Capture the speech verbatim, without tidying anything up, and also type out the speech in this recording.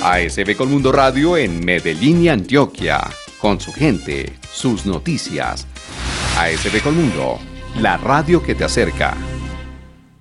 A S B Colmundo Radio en Medellín y Antioquia. Con su gente, sus noticias. A S B Colmundo, la radio que te acerca.